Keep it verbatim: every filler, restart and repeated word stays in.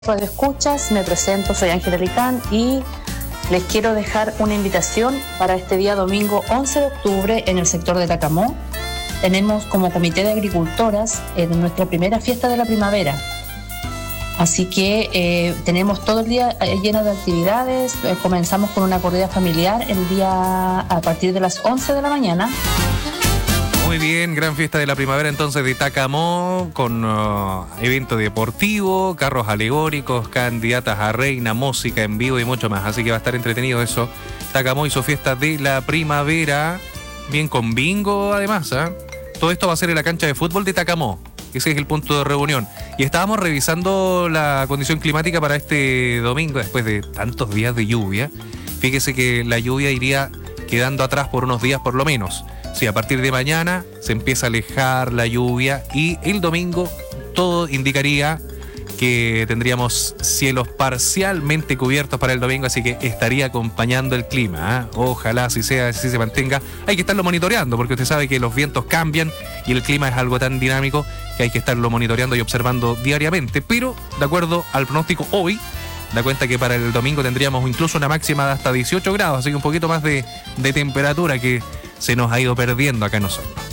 Radio Escuchas, me presento, soy Ángela Licán y les quiero dejar una invitación para este día domingo once de octubre en el sector de Tacamó. Tenemos como comité de agricultoras en nuestra primera fiesta de la primavera. Así que eh, tenemos todo el día lleno de actividades. Eh, comenzamos con una corrida familiar el día a partir de las once de la mañana. Muy bien, gran fiesta de la primavera entonces de Tacamó, con uh, evento deportivo, carros alegóricos, candidatas a reina, música en vivo y mucho más. Así que va a estar entretenido eso. Tacamó hizo fiesta de la primavera, bien con bingo además, ¿eh? Todo esto va a ser en la cancha de fútbol de Tacamó. Ese es el punto de reunión. Y estábamos revisando la condición climática para este domingo, después de tantos días de lluvia. Fíjese que la lluvia iría quedando atrás por unos días por lo menos. Sí, a partir de mañana se empieza a alejar la lluvia y el domingo todo indicaría que tendríamos cielos parcialmente cubiertos para el domingo, así que estaría acompañando el clima, ¿eh? Ojalá así sea, así se mantenga. Hay que estarlo monitoreando porque usted sabe que los vientos cambian y el clima es algo tan dinámico que hay que estarlo monitoreando y observando diariamente, pero de acuerdo al pronóstico hoy, da cuenta que para el domingo tendríamos incluso una máxima de hasta dieciocho grados, así que un poquito más de, de temperatura que se nos ha ido perdiendo acá nosotros.